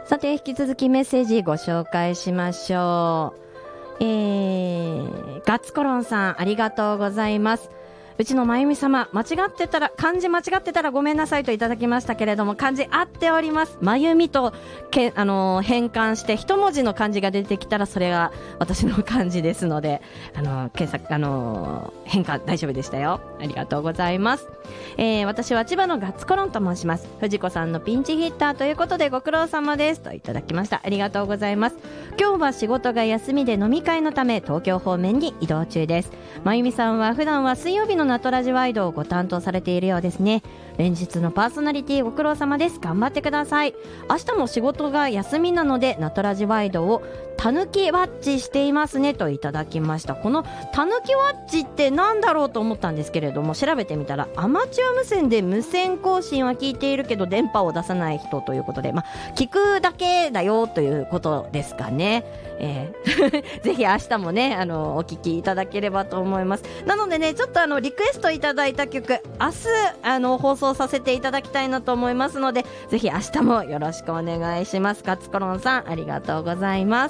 さて引き続きメッセージご紹介しましょう。ガッツコロンさんありがとうございます。うちのまゆみ様、漢字間違ってたらごめんなさいといただきましたけれども、漢字合っております。まゆみと変換して一文字の漢字が出てきたらそれが私の漢字ですので、検索変換大丈夫でしたよ。ありがとうございます。私は千葉のガッツコロンと申します。藤子さんのピンチヒッターということでご苦労様ですといただきました。ありがとうございます。今日は仕事が休みで飲み会のため東京方面に移動中です。まゆみさんは普段は水曜日のナトラジワイドをご担当されているようですね。連日のパーソナリティご苦労様です。頑張ってください。明日も仕事が休みなのでナトラジワイドをたぬきワッチしていますねといただきました。このたぬきワッチってなんだろうと思ったんですけれども、調べてみたらアマチュア無線で無線更新は聞いているけど電波を出さない人ということで、聞くだけだよということですかね。ぜひ明日もねお聞きいただければと思います。なのでね、ちょっとリクエストいただいた曲明日放送させていただきたいなと思いますので、ぜひ明日もよろしくお願いします。ガッツコロンさんありがとうございます。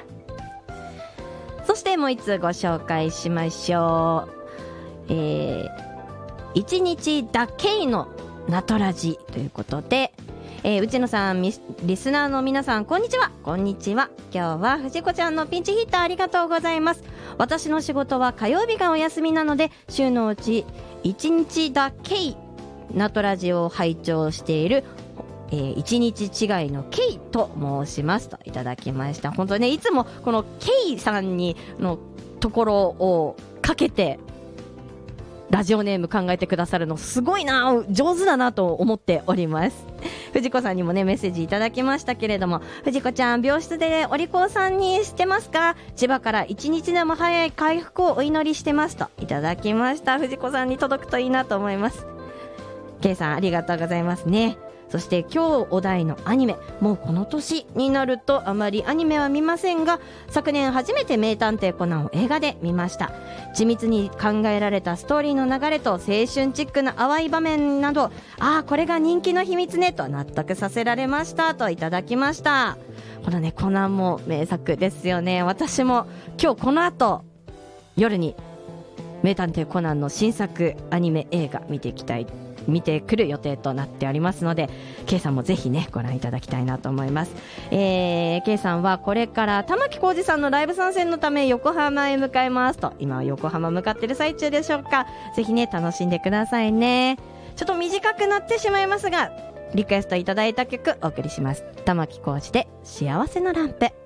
そしてもう一つご紹介しましょう。一日だけのナトラジということで、内野さんリスナーの皆さんこんにちは。こんにちは。今日は藤子ちゃんのピンチヒッターありがとうございます。私の仕事は火曜日がお休みなので週のうち1日だけナトラジを拝聴している1日違いのケイと申しますといただきました。本当にね、いつもこのケイさんにのところをかけてラジオネーム考えてくださるのすごいな、上手だなと思っております。藤子さんにもねメッセージいただきましたけれども、藤子ちゃん病室でお利口さんにしてますか？千葉から一日でも早い回復をお祈りしてますといただきました。藤子さんに届くといいなと思います。ケイさんありがとうございますね。そして今日お題のアニメ、もうこの年になるとあまりアニメは見ませんが、昨年初めて名探偵コナンを映画で見ました。緻密に考えられたストーリーの流れと青春チックな淡い場面など、これが人気の秘密ねと納得させられましたといただきました。このねコナンも名作ですよね。私も今日この後夜に名探偵コナンの新作アニメ映画見てくる予定となっておりますので、 K さんもぜひねご覧いただきたいなと思います。K さんはこれから玉置浩二さんのライブ参戦のため横浜へ向かいますと、今は横浜向かってる最中でしょうか。ぜひね楽しんでくださいね。ちょっと短くなってしまいますがリクエストいただいた曲お送りします。玉置浩二で幸せのランプ。